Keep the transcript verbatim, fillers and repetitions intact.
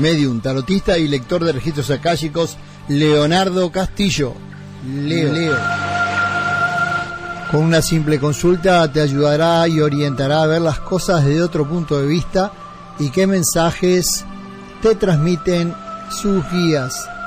medium, tarotista y lector de registros akáshicos, Leonardo Castillo. Leo. Leo. Con una simple consulta te ayudará y orientará a ver las cosas desde otro punto de vista y qué mensajes te transmiten sus guías.